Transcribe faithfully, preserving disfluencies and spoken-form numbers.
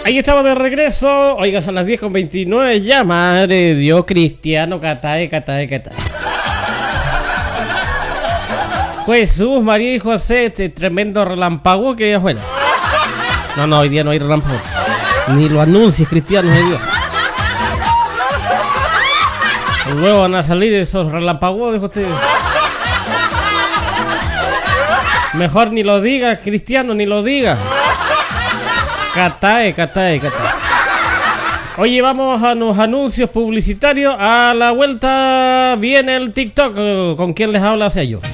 Ahí estamos de regreso. Oiga, son las diez con veintinueve ya. Madre de Dios, Cristiano, catae, catae, catae. Jesús, María y José, este tremendo relámpago que afuera. No, no, hoy día no hay relámpago. Ni lo anuncies, Cristiano, de Dios. Luego van a salir esos relámpagos, dijo usted. Mejor ni lo digas, Cristiano, ni lo digas. Catae, catae, catae. Oye, vamos a los anuncios publicitarios. A la vuelta viene el TikTok. ¿Con quién les habla hacia yo?